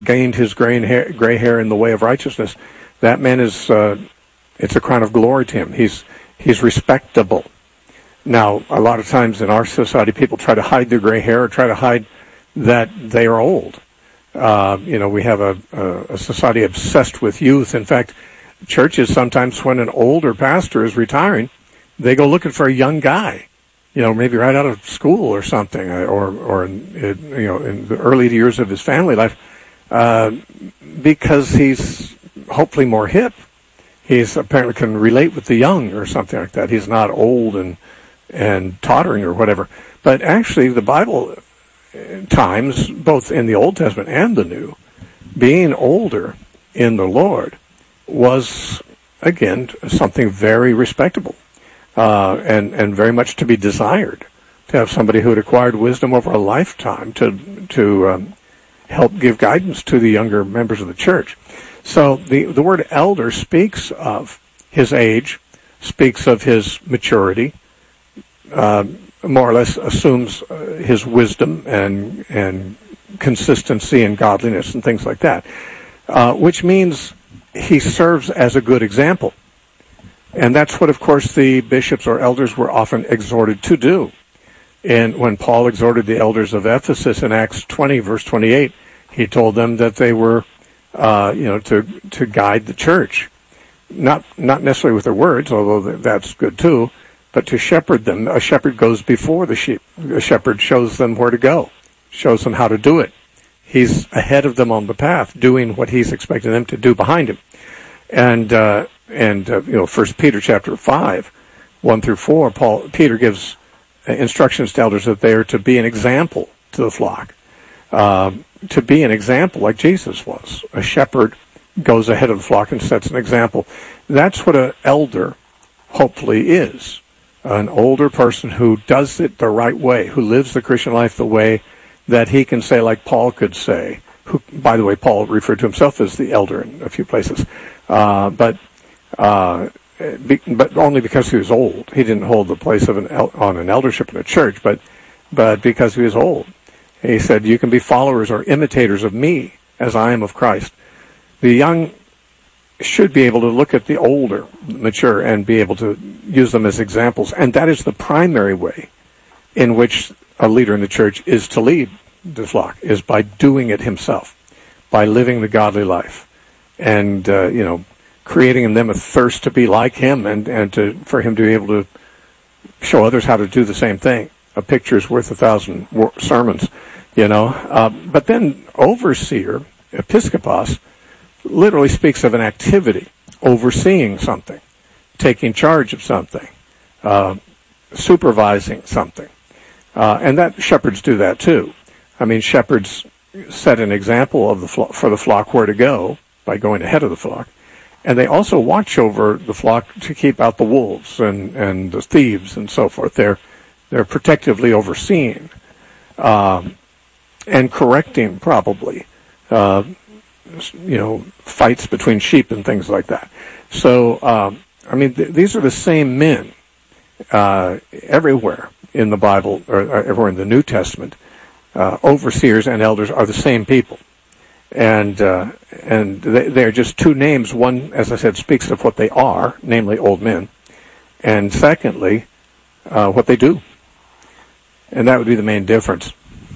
gained his gray hair in the way of righteousness, that man is, it's a crown of glory to him. He's respectable. Now, a lot of times in our society, people try to hide their gray hair or try to hide that they are old. We have a society obsessed with youth. In fact, churches sometimes, when an older pastor is retiring, they go looking for a young guy, maybe right out of school or something, or in the early years of his family life, because he's hopefully more hip. He's apparently can relate with the young or something like that. He's not old and tottering or whatever. But actually, the Bible times, both in the Old Testament and the New, being older in the Lord was, again, something very respectable and very much to be desired. To have somebody who had acquired wisdom over a lifetime to help give guidance to the younger members of the church. So the word elder speaks of his age, speaks of his maturity, more or less assumes his wisdom and consistency and godliness and things like that, which means he serves as a good example. And that's what, of course, the bishops or elders were often exhorted to do. And when Paul exhorted the elders of Ephesus in Acts 20, verse 28, he told them that they were, to guide the church. Not necessarily with their words, although that's good too, but to shepherd them. A shepherd goes before the sheep. A shepherd shows them where to go, shows them how to do it. He's ahead of them on the path, doing what he's expecting them to do behind him. And 1 Peter chapter 5, 1 through 4, Peter gives instructions to elders that they are to be an example to the flock. To be an example like Jesus was. A shepherd goes ahead of the flock and sets an example. That's what an elder hopefully is. An older person who does it the right way, who lives the Christian life the way that he can say, like Paul could say, who, by the way, Paul referred to himself as the elder in a few places, but only because he was old. He didn't hold the place of on an eldership in a church, but because he was old. He said, you can be followers or imitators of me as I am of Christ. The young should be able to look at the older, mature, and be able to use them as examples. And that is the primary way in which a leader in the church is to lead the flock, is by doing it himself, by living the godly life, and, creating in them a thirst to be like him and for him to be able to show others how to do the same thing. A picture's worth 1,000 sermons, But then overseer, episkopos, literally speaks of an activity, overseeing something, taking charge of something, supervising something. And that shepherds do that too. I mean, shepherds set an example of for the flock where to go by going ahead of the flock. And they also watch over the flock to keep out the wolves and the thieves and so forth. They're protectively overseeing and correcting probably, fights between sheep and things like that. So, these are the same men everywhere in the Bible or everywhere in the New Testament. Overseers and elders are the same people. And they're just two names. One, as I said, speaks of what they are, namely old men. And secondly, what they do. And that would be the main difference.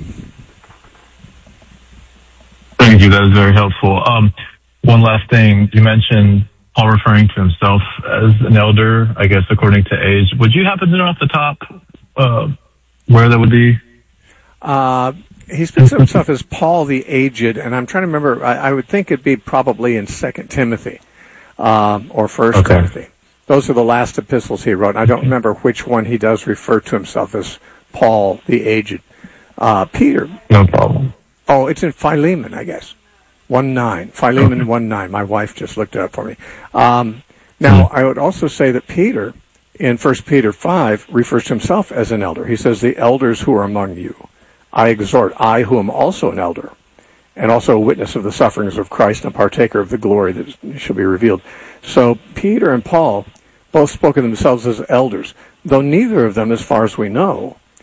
Thank you. That is very helpful. One last thing. You mentioned Paul referring to himself as an elder, I guess, according to age. Would you happen to know off the top where that would be? He speaks of himself as Paul the Aged, and I'm trying to remember, I would think it'd be probably in 2 Timothy or 1 Timothy. Those are the last epistles he wrote, and I don't remember which one he does refer to himself as Paul the Aged. Peter. No problem. Oh, it's in Philemon, I guess. 1:9. Philemon 1:9. My wife just looked it up for me. Now, I would also say that Peter, in 1 Peter 5, refers to himself as an elder. He says, the elders who are among you, I exhort, I who am also an elder, and also a witness of the sufferings of Christ and a partaker of the glory that shall be revealed. So Peter and Paul both spoke of themselves as elders, though neither of them, as far as we know,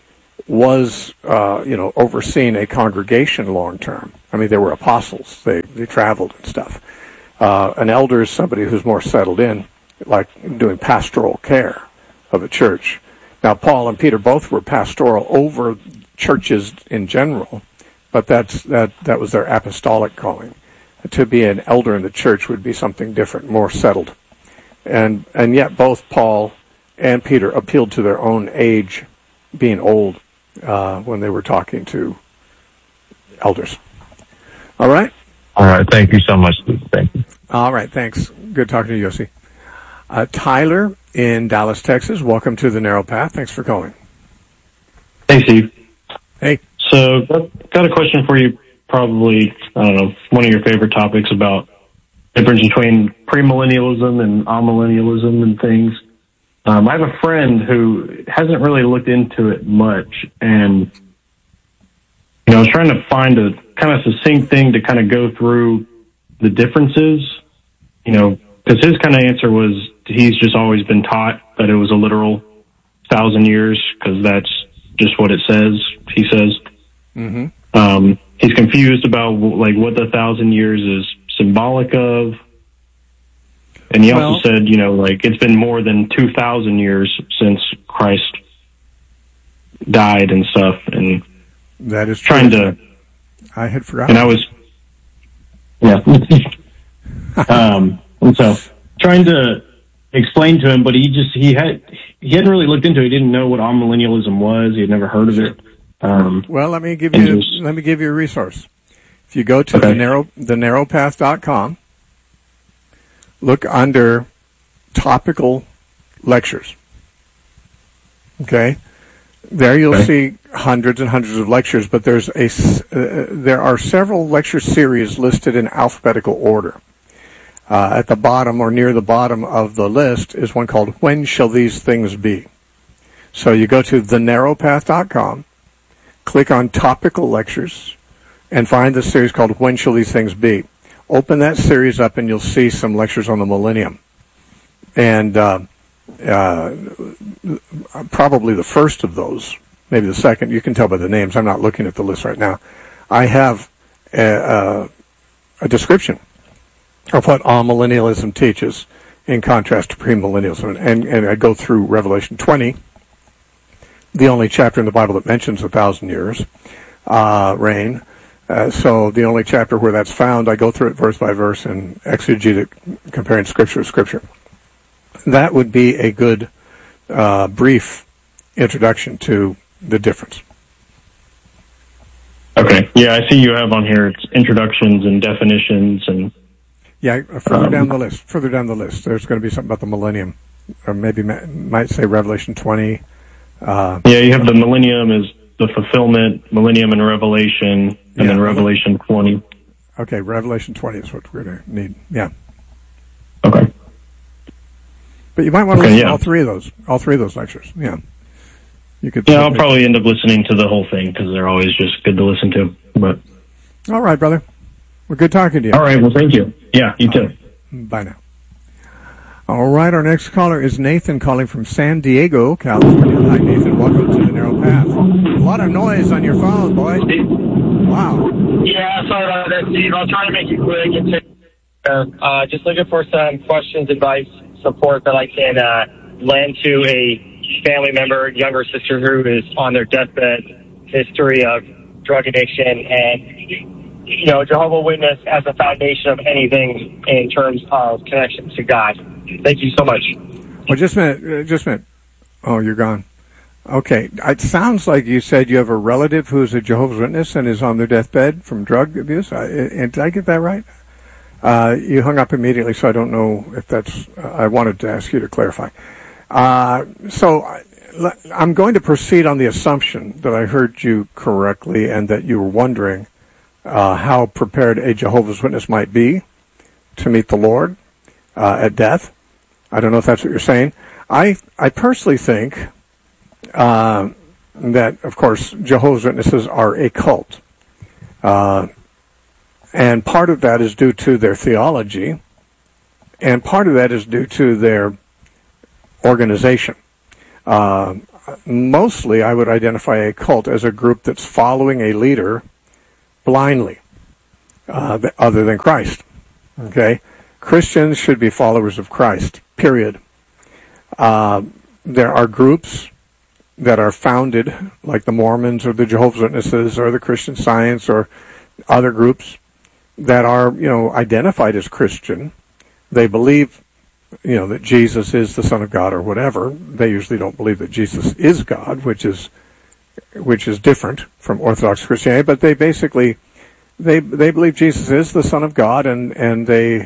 was, overseeing a congregation long term. I mean, they were apostles. They traveled and stuff. An elder is somebody who's more settled in, like doing pastoral care of a church. Now, Paul and Peter both were pastoral over churches in general, but that was their apostolic calling. To be an elder in the church would be something different, more settled. And yet both Paul and Peter appealed to their own age, being old, when they were talking to elders. All right? All right. Thank you so much, Steve. Thank you. All right. Thanks. Good talking to you, Yossi. Tyler in Dallas, Texas. Welcome to the Narrow Path. Thanks for calling. Hey, Steve. Hey. So, got a question for you. Probably, I don't know, one of your favorite topics about the difference between premillennialism and amillennialism and things. I have a friend who hasn't really looked into it much, and I was trying to find a kind of succinct thing to kind of go through the differences, because his kind of answer was he's just always been taught that it was a literal 1,000 years, because that's just what it says, he says. Mm-hmm. He's confused about what the 1,000 years is symbolic of. And he also said, it's been more than 2,000 years since Christ died and stuff. And that is trying true. I had forgotten. And I was, and so trying to explain to him, but he hadn't really looked into it. He didn't know what amillennialism was. He had never heard of it. Well, let me give you a resource. If you go to thenarrowpath.com, look under topical lectures. Okay, there you'll see hundreds and hundreds of lectures, but there are several lecture series listed in alphabetical order. At the bottom or near the bottom of the list is one called "When Shall These Things Be?" So you go to thenarrowpath.com. Click on Topical Lectures and find the series called When Shall These Things Be? Open that series up and you'll see some lectures on the millennium. And probably the first of those, maybe the second, you can tell by the names. I'm not looking at the list right now. I have a description of what amillennialism teaches in contrast to premillennialism. And I go through Revelation 20, the only chapter in the Bible that mentions 1,000 years reign. So the only chapter where that's found, I go through it verse by verse and exegete it, comparing Scripture to Scripture. That would be a good brief introduction to the difference. Okay. Yeah, I see you have on here it's introductions and definitions and. Yeah, further down the list, there's going to be something about the millennium, or maybe might say Revelation 20. Yeah, you have the millennium is the fulfillment, millennium and Revelation, and then Revelation 20. Okay, Revelation 20 is what we're going to need. Yeah. Okay. But you might want to listen to all three of those lectures. Yeah. You could. Yeah, I'll probably end up listening to the whole thing because they're always just good to listen to. But. All right, brother. Well, good talking to you. All right. Well, thank you. Yeah, you too. Bye now. All right, our next caller is Nathan calling from San Diego, California. Hi, Nathan. Welcome to the Narrow Path. A lot of noise on your phone, boy. Wow. Yeah, sorry about that, Steve. I'll try to make it quick. Just looking for some questions, advice, support that I can lend to a family member, younger sister who is on their deathbed, history of drug addiction, and Jehovah's Witness as a foundation of anything in terms of connection to God. Thank you so much. Well, just a minute. Oh, you're gone. Okay. It sounds like you said you have a relative who's a Jehovah's Witness and is on their deathbed from drug abuse. And did I get that right? You hung up immediately, so I don't know if that's... I wanted to ask you to clarify. So I'm going to proceed on the assumption that I heard you correctly and that you were wondering how prepared a Jehovah's Witness might be to meet the Lord at death. I don't know if that's what you're saying. I personally think that, of course, Jehovah's Witnesses are a cult. And part of that is due to their theology, and part of that is due to their organization. mostly I would identify a cult as a group that's following a leader blindly, other than Christ. Okay? Christians should be followers of Christ, period. There are groups that are founded, like the Mormons or the Jehovah's Witnesses or the Christian Science or other groups that are, identified as Christian. They believe, that Jesus is the Son of God or whatever. They usually don't believe that Jesus is God, which is different from Orthodox Christianity, but they basically, they believe Jesus is the Son of God, and they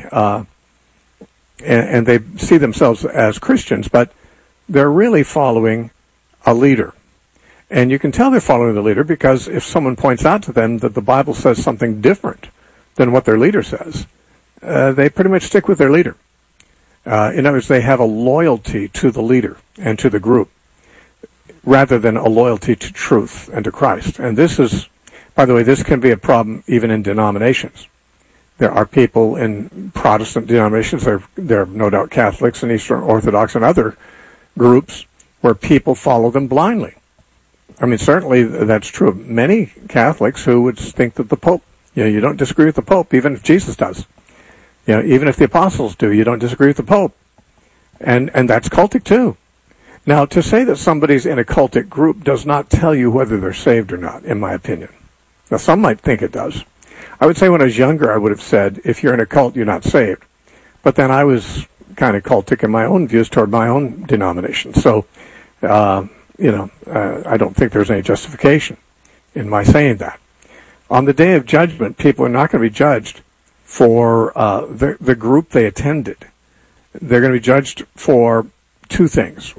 see themselves as Christians, but they're really following a leader. And you can tell they're following the leader because if someone points out to them that the Bible says something different than what their leader says, they pretty much stick with their leader. In other words, they have a loyalty to the leader and to the group rather than a loyalty to truth and to Christ. And this is, by the way, this can be a problem even in denominations. There are people in Protestant denominations, there are no doubt Catholics and Eastern Orthodox and other groups where people follow them blindly. I mean, certainly that's true of many Catholics who would think that the Pope, you don't disagree with the Pope even if Jesus does. Even if the apostles do, you don't disagree with the Pope. And that's cultic too. Now, to say that somebody's in a cultic group does not tell you whether they're saved or not, in my opinion. Now, some might think it does. I would say when I was younger, I would have said, if you're in a cult, you're not saved. But then I was kind of cultic in my own views toward my own denomination. So, I don't think there's any justification in my saying that. On the day of judgment, people are not going to be judged for the group they attended. They're going to be judged for two things: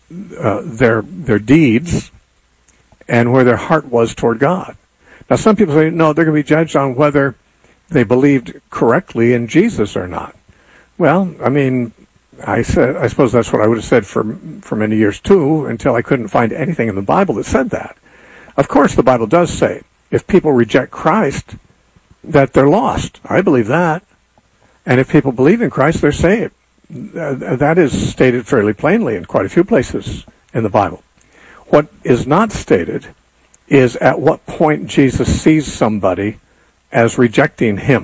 their deeds and where their heart was toward God. Now, some people say, no, they're going to be judged on whether they believed correctly in Jesus or not. Well, I mean, I suppose that's what I would have said for many years too, until I couldn't find anything in the Bible that said that. Of course, the Bible does say, if people reject Christ, that they're lost. I believe that. And if people believe in Christ, they're saved. That is stated fairly plainly in quite a few places in the Bible. What is not stated is at what point Jesus sees somebody as rejecting him.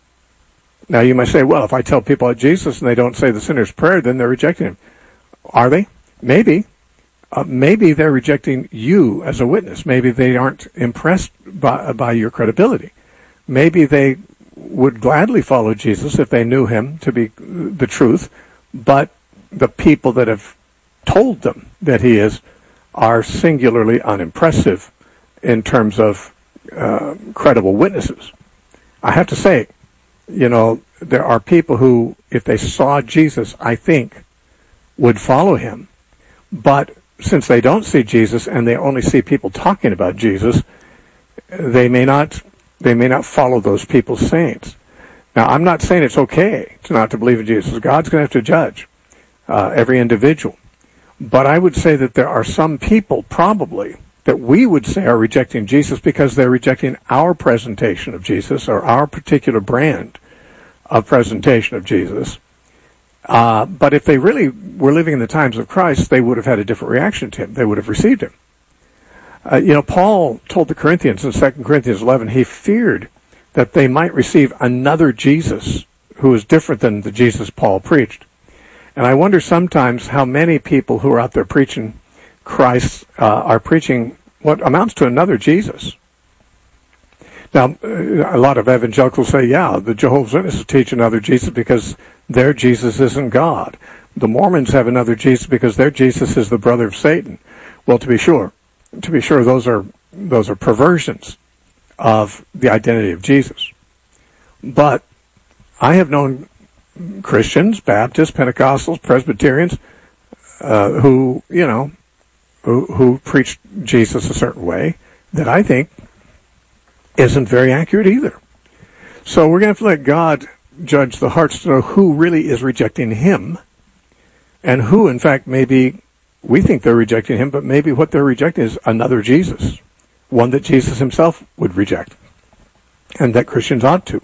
Now, you might say, well, if I tell people about Jesus and they don't say the sinner's prayer, then they're rejecting him. Are they? Maybe. Maybe they're rejecting you as a witness. Maybe they aren't impressed by your credibility. Maybe they would gladly follow Jesus if they knew him to be the truth, but the people that have told them that he is are singularly unimpressive in terms of credible witnesses. I have to say, there are people who, if they saw Jesus, I think, would follow him. But since they don't see Jesus and they only see people talking about Jesus, they may not follow those people's sayings. Now, I'm not saying it's okay not to believe in Jesus. God's going to have to judge every individual. But I would say that there are some people probably that we would say are rejecting Jesus because they're rejecting our presentation of Jesus or our particular brand of presentation of Jesus. But if they really were living in the times of Christ, they would have had a different reaction to him. They would have received him. Paul told the Corinthians in 2 Corinthians 11, he feared that they might receive another Jesus who was different than the Jesus Paul preached. And I wonder sometimes how many people who are out there preaching Christ are preaching what amounts to another Jesus. Now, a lot of evangelicals say, yeah, the Jehovah's Witnesses teach another Jesus because their Jesus isn't God. The Mormons have another Jesus because their Jesus is the brother of Satan. Well, to be sure, those are perversions of the identity of Jesus. But I have known Christians, Baptists, Pentecostals, Presbyterians, who preach Jesus a certain way that I think isn't very accurate either. So we're going to have to let God judge the hearts to know who really is rejecting him and who, in fact, maybe we think they're rejecting him, but maybe what they're rejecting is another Jesus, one that Jesus himself would reject and that Christians ought to.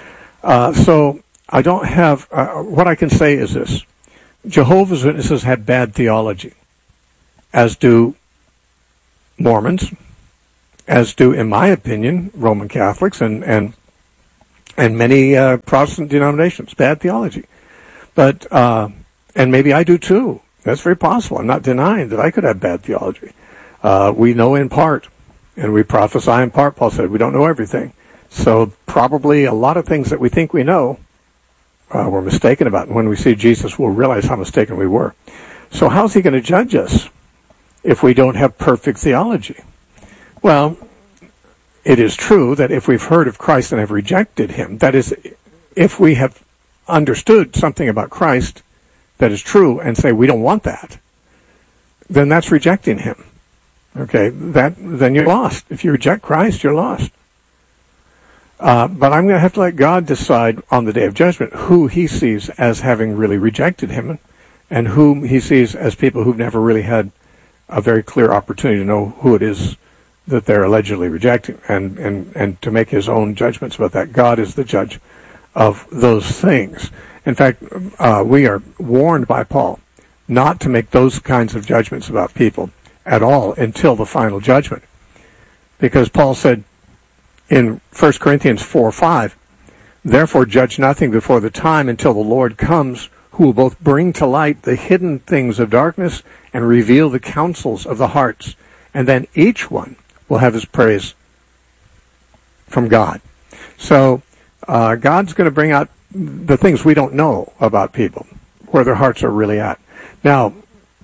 So I don't have, what I can say is this. Jehovah's Witnesses had bad theology. as do Mormons, as do, in my opinion, Roman Catholics and many Protestant denominations. Bad theology. But, and maybe I do too. That's very possible. I'm not denying that I could have bad theology. We know in part, and we prophesy in part. Paul said we don't know everything. So probably a lot of things that we think we know, we're mistaken about. And when we see Jesus, we'll realize how mistaken we were. So how's he going to judge us if we don't have perfect theology? Well, it is true that if we've heard of Christ and have rejected him, that is, if we have understood something about Christ that is true and say we don't want that, then that's rejecting him. Okay, then you're lost. If you reject Christ, you're lost. But I'm going to have to let God decide on the day of judgment who he sees as having really rejected him and whom he sees as people who've never really had a very clear opportunity to know who it is that they're allegedly rejecting and to make his own judgments about that. God is the judge of those things. In fact, we are warned by Paul not to make those kinds of judgments about people at all until the final judgment. Because Paul said in 1 Corinthians 4:5, therefore judge nothing before the time until the Lord comes, who will both bring to light the hidden things of darkness and reveal the counsels of the hearts. And then each one will have his praise from God. So God's going to bring out the things we don't know about people, where their hearts are really at. Now,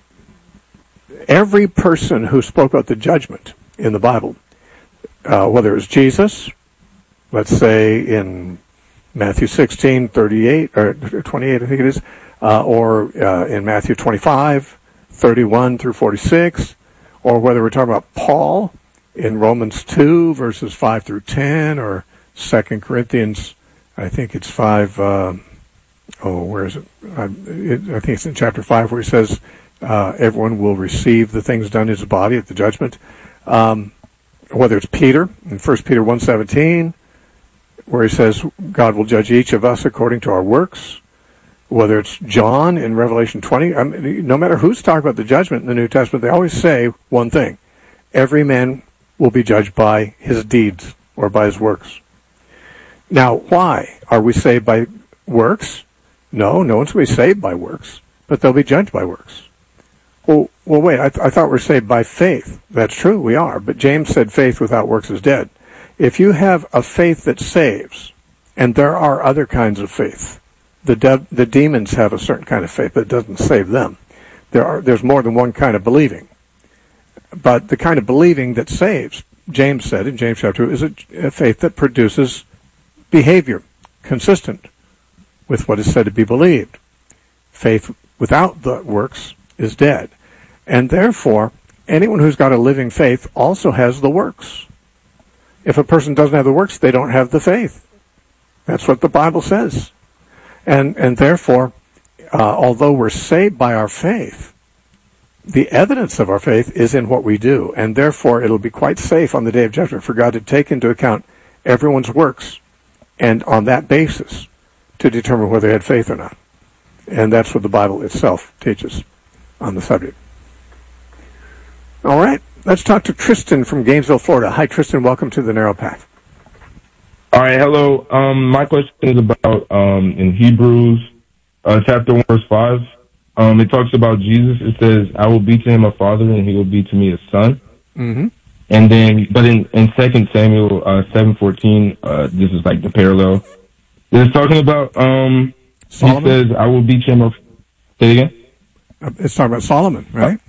every person who spoke about the judgment in the Bible, whether it was Jesus, let's say in Matthew 16:38 or 28, I think it is, or in Matthew 25:31 through 46, or whether we're talking about Paul in Romans 2 verses 5 through 10, or 2 Corinthians, I think it's 5. Where is it? I think it's in chapter 5 where he says everyone will receive the things done in his body at the judgment. Whether it's Peter in 1 Peter 1:17, where he says God will judge each of us according to our works. Whether it's John in Revelation 20, no matter who's talking about the judgment in the New Testament, they always say one thing: every man will be judged by his deeds or by his works. Now, why are we saved by works? No one's going to be saved by works, but they'll be judged by works. Well, wait, I thought we're saved by faith. That's true, we are, but James said faith without works is dead. If you have a faith that saves, and there are other kinds of faith, the demons have a certain kind of faith that doesn't save them. There's more than one kind of believing. But the kind of believing that saves, James said in James chapter 2, is a faith that produces behavior consistent with what is said to be believed. Faith without the works is dead. And therefore, anyone who's got a living faith also has the works. If a person doesn't have the works, they don't have the faith. That's what the Bible says. And therefore, although we're saved by our faith, the evidence of our faith is in what we do. And therefore, it'll be quite safe on the day of judgment for God to take into account everyone's works, and on that basis to determine whether they had faith or not. And that's what the Bible itself teaches on the subject. All right, let's talk to Tristan from Gainesville, Florida. Hi, Tristan. Welcome to The Narrow Path. All right, hello. My question is about in Hebrews chapter 1, verse 5. It talks about Jesus. It says, I will be to him a father, and he will be to me a son. Mm-hmm. And then, but in 2 Samuel 7:14, this is like the parallel. It's talking about, Solomon? He says, I will be to him a... Say it again? It's talking about Solomon, right?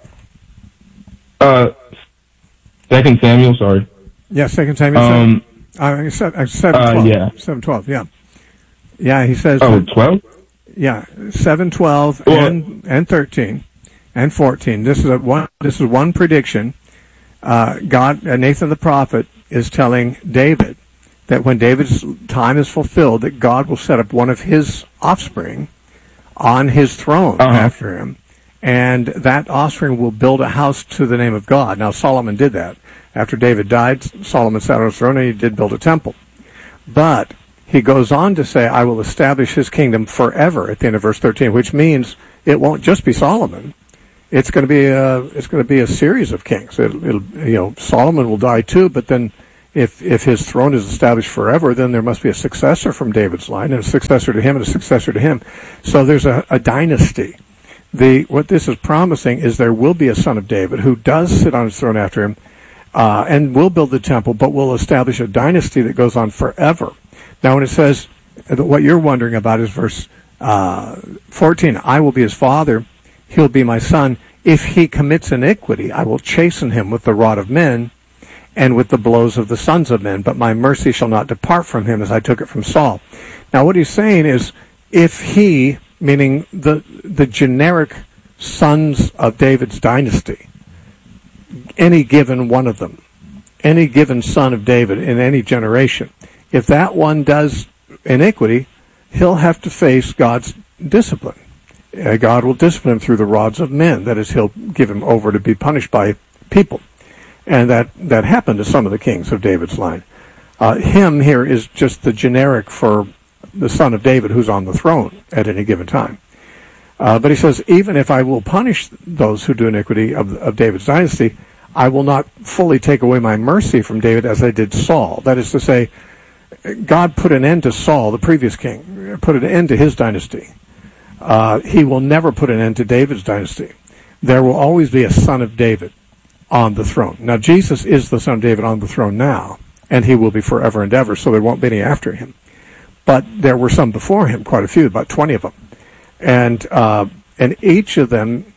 2 Samuel, sorry. Yeah, 2 Samuel 7:12. Yeah. 7:12, yeah. Yeah, he says... 12? Yeah, 7:12 and 13 and 14. This is one prediction. God, Nathan the prophet is telling David that when David's time is fulfilled, that God will set up one of his offspring on his throne after him, and that offspring will build a house to the name of God. Now, Solomon did that. After David died, Solomon sat on his throne and he did build a temple. But he goes on to say, I will establish his kingdom forever at the end of verse 13, which means it won't just be Solomon. it's going to be a series of kings. It'll Solomon will die too, but then if his throne is established forever, then there must be a successor from David's line, and a successor to him, and a successor to him. So there's a dynasty. What this is promising is there will be a son of David who does sit on his throne after him, and will build the temple, but will establish a dynasty that goes on forever. Now, when it says, what you're wondering about is verse 14, I will be his father, he'll be my son. If he commits iniquity, I will chasten him with the rod of men and with the blows of the sons of men, but my mercy shall not depart from him as I took it from Saul. Now, what he's saying is, if he, meaning the generic sons of David's dynasty, any given one of them, any given son of David in any generation, if that one does iniquity, he'll have to face God's discipline. God will discipline him through the rods of men. That is, he'll give him over to be punished by people. And that happened to some of the kings of David's line. Him here is just the generic for the son of David who's on the throne at any given time. But he says, even if I will punish those who do iniquity of David's dynasty, I will not fully take away my mercy from David as I did Saul. That is to say, God put an end to Saul, the previous king, put an end to his dynasty. He will never put an end to David's dynasty. There will always be a son of David on the throne. Now, Jesus is the son of David on the throne now, and he will be forever and ever, so there won't be any after him. But there were some before him, quite a few, about 20 of them. And each of them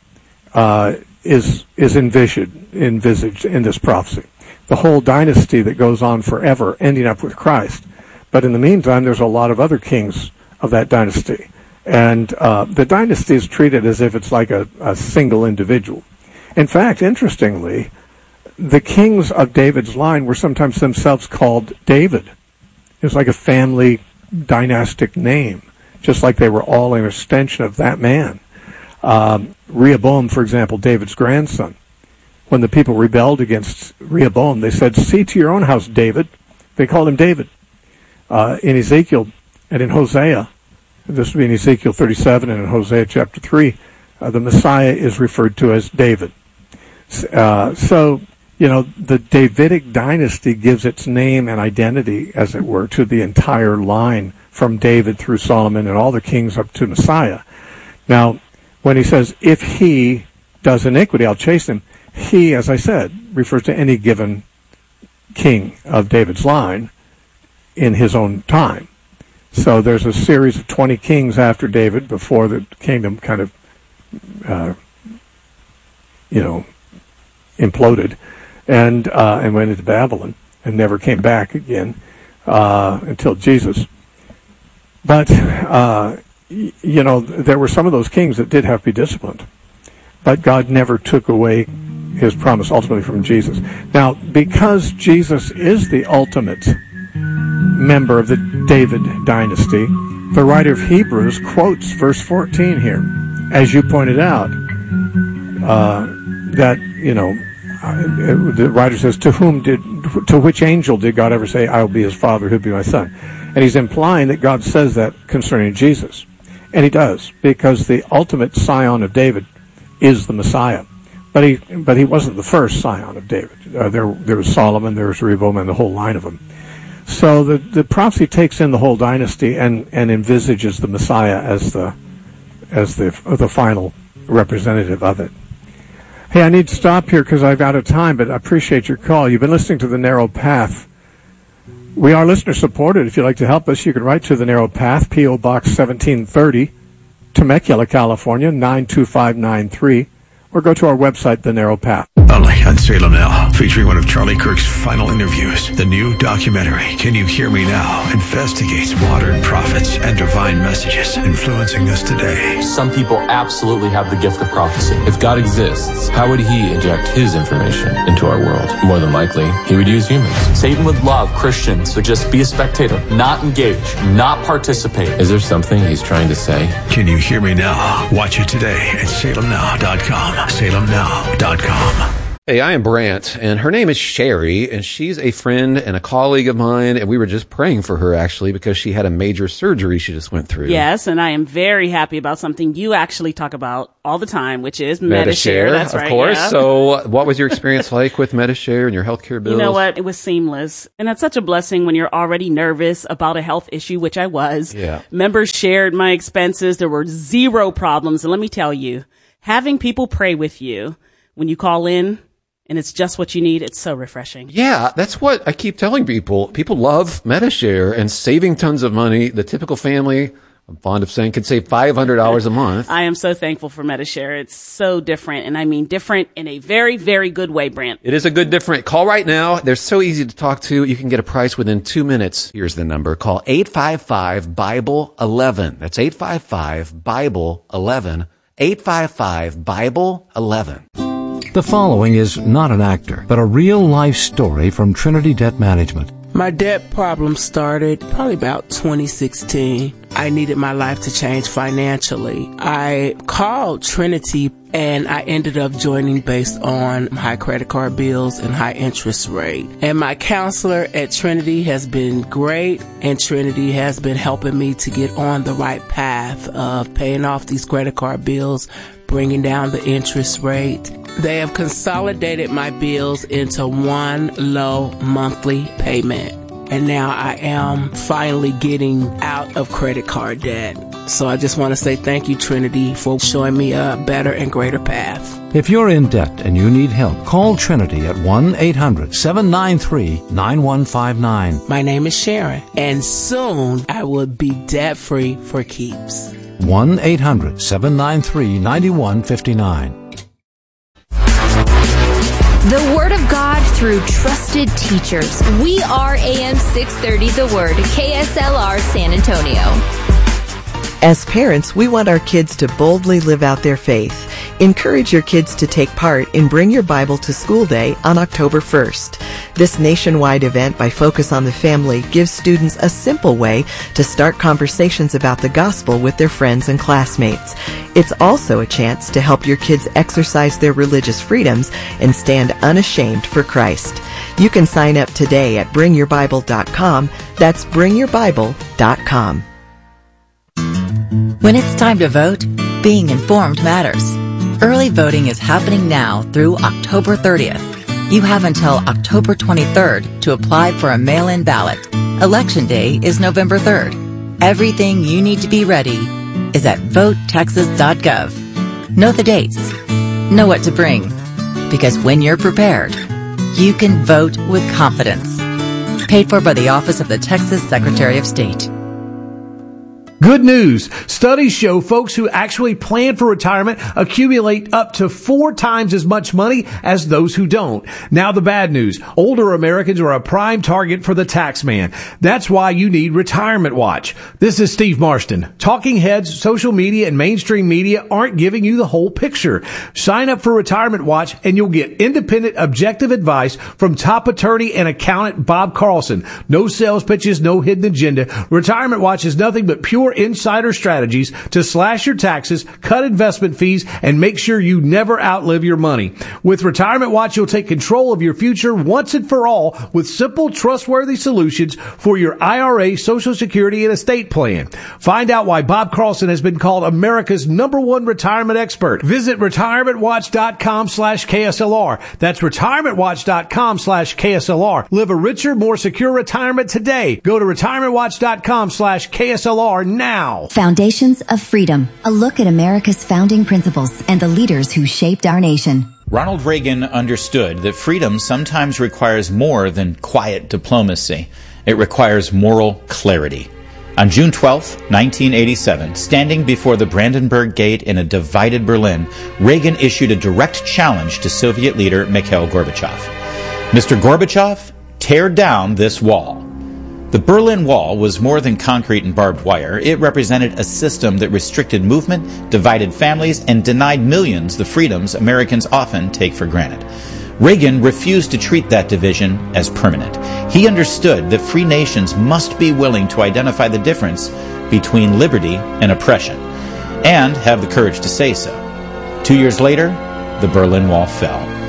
is envisaged in this prophecy. The whole dynasty that goes on forever, ending up with Christ. But in the meantime, there's a lot of other kings of that dynasty. And the dynasty is treated as if it's like a single individual. In fact, interestingly, the kings of David's line were sometimes themselves called David. It was like a family dynastic name, just like they were all an extension of that man. Rehoboam, for example, David's grandson. When the people rebelled against Rehoboam, they said, see to your own house, David. They called him David. In Ezekiel and in Hosea, this would be in Ezekiel 37 and in Hosea chapter 3, the Messiah is referred to as David. So, the Davidic dynasty gives its name and identity, as it were, to the entire line from David through Solomon and all the kings up to Messiah. Now, when he says, if he does iniquity, I'll chasten him, he, as I said, refers to any given king of David's line in his own time. So there's a series of 20 kings after David before the kingdom kind of, imploded and went into Babylon and never came back again until Jesus. But, there were some of those kings that did have to be disciplined. But God never took away his promise ultimately from Jesus. Now, because Jesus is the ultimate member of the David dynasty, the writer of Hebrews quotes verse 14 here. As you pointed out, the writer says, to which angel did God ever say, I will be his father, he'll be my son? And he's implying that God says that concerning Jesus. And he does, because the ultimate scion of David is the Messiah. But he wasn't the first scion of David. There was Solomon, there was Rehoboam, and the whole line of them. So the prophecy takes in the whole dynasty and envisages the Messiah as the final representative of it. Hey, I need to stop here because I've out of time, but I appreciate your call. You've been listening to The Narrow Path. We are listener supported. If you'd like to help us, you can write to The Narrow Path, P.O. Box 1730, Temecula, California, 92593, or go to our website, The Narrow Path. Only on Salem Now, featuring one of Charlie Kirk's final interviews. The new documentary, Can You Hear Me Now?, investigates modern prophets and divine messages influencing us today. Some people absolutely have the gift of prophecy. If God exists, how would he inject his information into our world? More than likely, he would use humans. Satan would love Christians to just be a spectator, not engage, not participate. Is there something he's trying to say? Can You Hear Me Now? Watch it today at salemnow.com. salemnow.com. Hey, I am Brant, and her name is Sherry, and she's a friend and a colleague of mine, and we were just praying for her, actually, because she had a major surgery she just went through. Yes, and I am very happy about something you actually talk about all the time, which is Medi-Share. That's right. Of course. Yeah. So what was your experience like with Medi-Share and your healthcare bills? You know what? It was seamless. And that's such a blessing when you're already nervous about a health issue, which I was. Yeah. Members shared my expenses. There were zero problems. And let me tell you, having people pray with you when you call in, and it's just what you need. It's so refreshing. Yeah, that's what I keep telling people. People love Medi-Share and saving tons of money. The typical family, I'm fond of saying, can save $500 a month. I am so thankful for Medi-Share. It's so different, and I mean different in a very, very good way, Brant. It is a good different. Call right now. They're so easy to talk to. You can get a price within 2 minutes. Here's the number. Call 855-BIBLE-11. That's 855-BIBLE-11. 855-BIBLE-11. The following is not an actor, but a real-life story from Trinity Debt Management. My debt problem started probably about 2016. I needed my life to change financially. I called Trinity and I ended up joining based on high credit card bills and high interest rate. And my counselor at Trinity has been great, and Trinity has been helping me to get on the right path of paying off these credit card bills, bringing down the interest rate. They have consolidated my bills into one low monthly payment. And now I am finally getting out of credit card debt. So I just want to say thank you, Trinity, for showing me a better and greater path. If you're in debt and you need help, call Trinity at 1-800-793-9159. My name is Sharon, and soon I will be debt-free for keeps. 1-800-793-9159. The Word of God through trusted teachers. We are AM 630 The Word, KSLR San Antonio. As parents, we want our kids to boldly live out their faith. Encourage your kids to take part in Bring Your Bible to School Day on October 1st. This nationwide event by Focus on the Family gives students a simple way to start conversations about the gospel with their friends and classmates. It's also a chance to help your kids exercise their religious freedoms and stand unashamed for Christ. You can sign up today at bringyourbible.com. That's bringyourbible.com. When it's time to vote, being informed matters. Early voting is happening now through October 30th. You have until October 23rd to apply for a mail-in ballot. Election Day is November 3rd. Everything you need to be ready is at votetexas.gov. Know the dates. Know what to bring. Because when you're prepared, you can vote with confidence. Paid for by the Office of the Texas Secretary of State. Good news. Studies show folks who actually plan for retirement accumulate up to 4 times as much money as those who don't. Now the bad news. Older Americans are a prime target for the tax man. That's why you need Retirement Watch. This is Steve Marston. Talking heads, social media, and mainstream media aren't giving you the whole picture. Sign up for Retirement Watch and you'll get independent, objective advice from top attorney and accountant Bob Carlson. No sales pitches, no hidden agenda. Retirement Watch is nothing but pure insider strategies to slash your taxes, cut investment fees, and make sure you never outlive your money. With Retirement Watch, you'll take control of your future once and for all with simple, trustworthy solutions for your IRA, Social Security, and estate plan. Find out why Bob Carlson has been called America's #1 retirement expert. Visit retirementwatch.com/KSLR. That's retirementwatch.com/KSLR. Live a richer, more secure retirement today. Go to retirementwatch.com/KSLR now. Foundations of Freedom, a look at America's founding principles and the leaders who shaped our nation. Ronald Reagan understood that freedom sometimes requires more than quiet diplomacy. It requires moral clarity. On June 12, 1987, standing before the Brandenburg Gate in a divided Berlin, Reagan issued a direct challenge to Soviet leader Mikhail Gorbachev. Mr. Gorbachev, tear down this wall. The Berlin Wall was more than concrete and barbed wire. It represented a system that restricted movement, divided families, and denied millions the freedoms Americans often take for granted. Reagan refused to treat that division as permanent. He understood that free nations must be willing to identify the difference between liberty and oppression, and have the courage to say so. 2 years later, the Berlin Wall fell.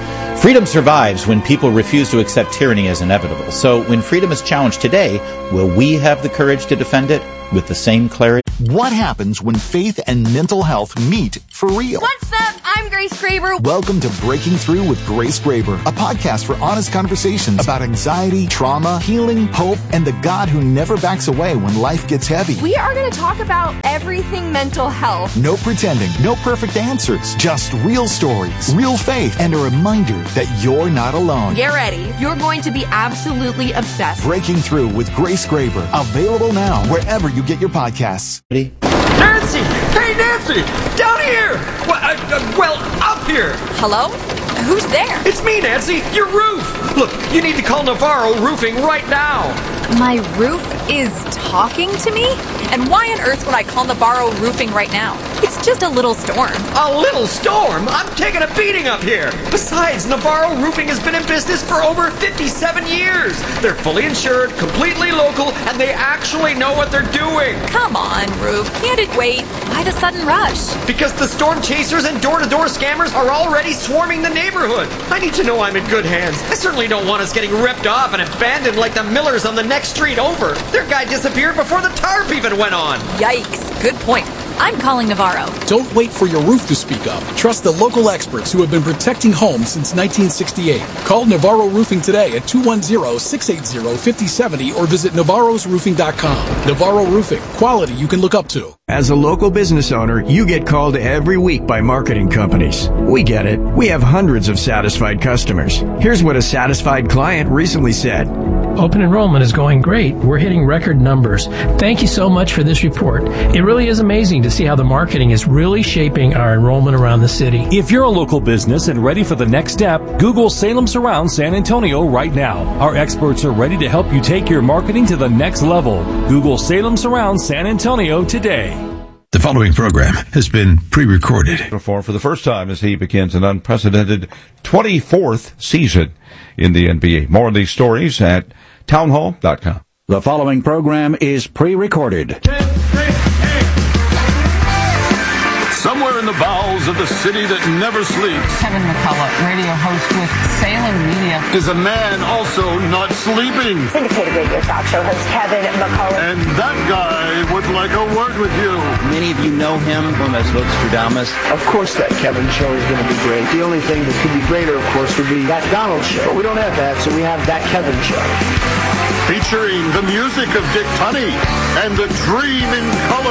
Freedom survives when people refuse to accept tyranny as inevitable. So when freedom is challenged today, will we have the courage to defend it with the same clarity? What happens when faith and mental health meet for real? What's up? I'm Grace Graber. Welcome to Breaking Through with Grace Graber, a podcast for honest conversations about anxiety, trauma, healing, hope, and the God who never backs away when life gets heavy. We are going to talk about everything mental health. No pretending, no perfect answers, just real stories, real faith, and a reminder that you're not alone. Get ready. You're going to be absolutely obsessed. Breaking Through with Grace Graber, available now wherever you get your podcasts. Nancy! Hey, Nancy! Down here! Well, up here! Hello? Who's there? It's me, Nancy! Your roof! Look, you need to call Navarro Roofing right now! My roof is talking to me? And why on earth would I call Navarro Roofing right now? It's just a little storm. A little storm? I'm taking a beating up here! Besides, Navarro Roofing has been in business for over 57 years! They're fully insured, completely local, and they actually know what they're doing! Come on, Roof. Can't it wait? Why the sudden rush? Because the storm chasers and door-to-door scammers are already swarming the neighborhood. I need to know I'm in good hands. I certainly don't want us getting ripped off and abandoned like the Millers on the next street over. Their guy disappeared before the tarp even went on. Yikes. Good point. I'm calling Navarro. Don't wait for your roof to speak up. Trust the local experts who have been protecting homes since 1968. Call Navarro Roofing today at 210-680-5070 or visit navarrosroofing.com. Navarro Roofing. Quality you can look up to. As a local business owner, you get called every week by marketing companies. We get it. We have hundreds of satisfied customers. Here's what a satisfied client recently said. Open enrollment is going great. We're hitting record numbers. Thank you so much for this report. It really is amazing to see how the marketing is really shaping our enrollment around the city. If you're a local business and ready for the next step, Google Salem Surround San Antonio right now. Our experts are ready to help you take your marketing to the next level. Google Salem Surround San Antonio today. The following program has been pre-recorded. For the first time as he begins an unprecedented 24th season in the NBA. More of these stories at townhall.com. The following program is pre-recorded. Somewhere in the bowels of the city that never sleeps, Kevin McCullough, radio host with Salem Media, is a man also not sleeping. Syndicated radio talk show host Kevin McCullough. And that guy would like a word with you. Many of you know him from as Nostradamus. Of course that Kevin show is going to be great. The only thing that could be greater, of course, would be that Donald show. But we don't have that, so we have that Kevin show. Featuring the music of Dick Tunney and the Dream in Color.